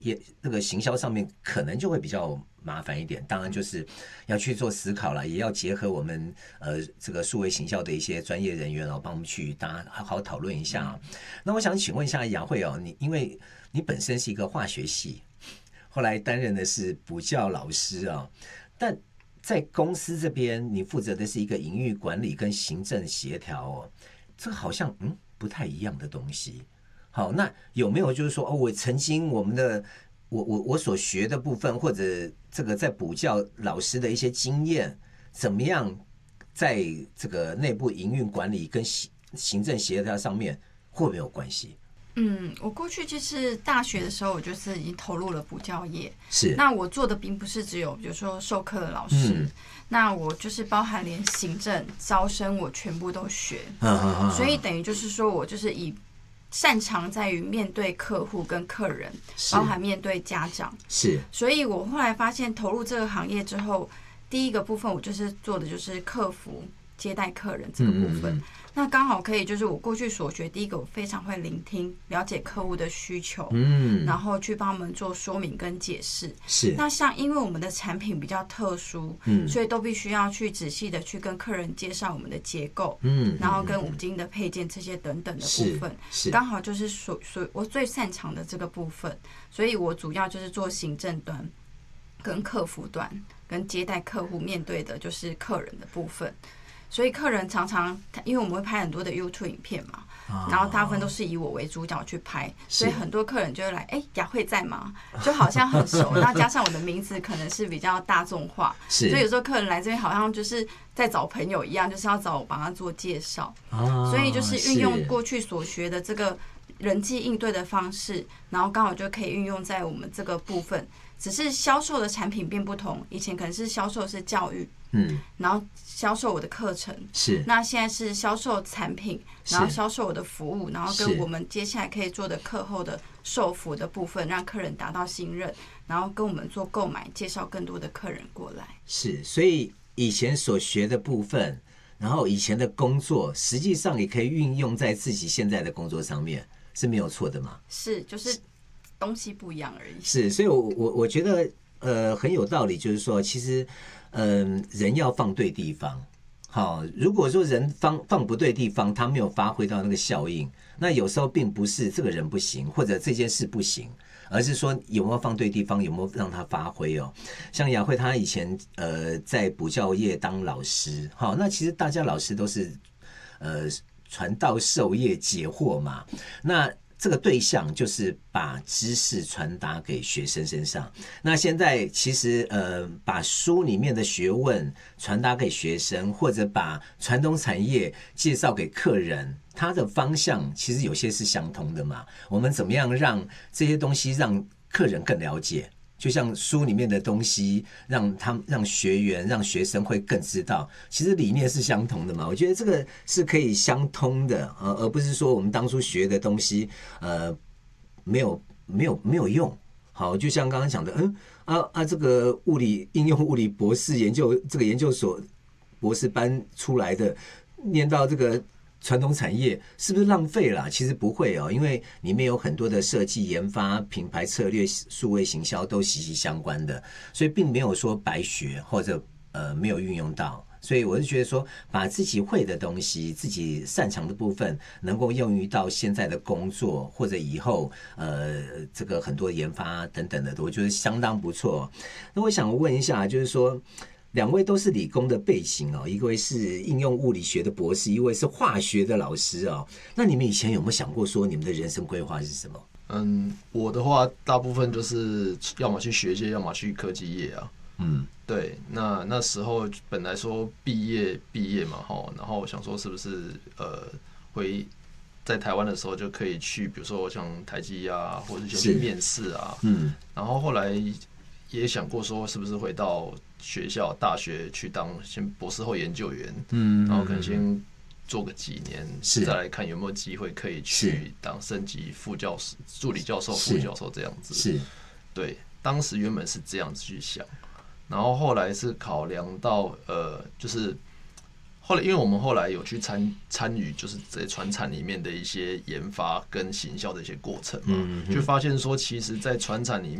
那个行销上面可能就会比较麻烦一点。当然就是要去做思考了，也要结合我们这个数位行销的一些专业人员哦，帮我们去大家好好讨论一下。那我想请问一下雅慧哦，因为你本身是一个化学系，后来担任的是补教老师啊，但在公司这边你负责的是一个营运管理跟行政协调哦，这好像不太一样的东西。好，那有没有就是说我曾经我所学的部分，或者这个在补教老师的一些经验，怎么样在这个内部营运管理跟行政协调上面会不会有关系？ 我过去就是大学的时候，我就是已经投入了补教业。 是， 那我做的并不是只有比如说授课的老师，那我就是包含连行政、招生，我全部都学。所以等于就是说我就是擅长在于面对客户跟客人，包含面对家长。 是， 所以我后来发现投入这个行业之后，第一个部分我就是做的就是客服接待客人这个部分。那刚好可以就是我过去所学，第一个我非常会聆听，了解客户的需求，然后去帮他们做说明跟解释。 是， 那像因为我们的产品比较特殊，所以都必须要去仔细的去跟客人介绍我们的结构，然后跟五金的配件这些等等的部分，刚好就是我最擅长的这个部分，所以我主要就是做行政端、跟客服端、跟接待客户面对的就是客人的部分。所以客人常常，因为我们会拍很多的 YouTube 影片嘛，然后大部分都是以我为主角去拍，所以很多客人就会来，雅慧在吗？就好像很熟，那加上我的名字可能是比较大众化，所以有时候客人来这边好像就是在找朋友一样，就是要找我帮他做介绍，所以就是运用过去所学的这个人际应对的方式，然后刚好就可以运用在我们这个部分。只是销售的产品变不同，以前可能是销售是教育，然后销售我的课程， 是， 那现在是销售产品，然后销售我的服务，然后跟我们接下来可以做的课后的售服的部分，让客人达到信任，然后跟我们做购买，介绍更多的客人过来。 是，所以以前所学的部分，然后以前的工作，实际上也可以运用在自己现在的工作上面，是没有错的嘛？ 是，就是东西不一样而已。 是，所以我觉得很有道理，就是说，其实人要放对地方。好，如果说人放不对地方，他没有发挥到那个效应，那有时候并不是这个人不行，或者这件事不行，而是说有没有放对地方，有没有让他发挥哦。像雅慧她以前在补教业当老师，好，那其实大家老师都是传道授业解惑嘛，那这个对象就是把知识传达给学生身上。那现在其实把书里面的学问传达给学生，或者把传统产业介绍给客人，它的方向其实有些是相通的嘛。我们怎么样让这些东西让客人更了解？就像书里面的东西，让学员、让学生会更知道，其实理念是相同的嘛。我觉得这个是可以相通的，而不是说我们当初学的东西，没有用。好，就像刚刚讲的，这个应用物理博士这个研究所博士班出来的，念到这个传统产业是不是浪费了？其实不会哦，因为里面有很多的设计、研发、品牌策略、数位行销都息息相关的，所以并没有说白学或者没有运用到。所以我是觉得说，把自己会的东西、自己擅长的部分，能够用于到现在的工作或者以后这个很多研发等等的，我觉得相当不错。那我想问一下，就是说，两位都是理工的背景哦，一位是应用物理学的博士，一位是化学的老师哦。那你们以前有没有想过说你们的人生规划是什么？ 我的话大部分就是要么去学界，要么去科技业啊。对，那时候本来说毕业嘛，然后我想说是不是会在台湾的时候就可以去，比如说像台积啊，或者先去面试啊。然后后来也想过说是不是回到学校大学去当先博士后研究员，然后可能先做个几年，再来看有没有机会可以去当升级副教授、助理教授、副教授这样子。是，对，当时原本是这样子去想，然后后来是考量到就是后来因为我们后来有去参与，就是在传产里面的一些研发跟行销的一些过程嘛，就发现说，其实，在传产里面。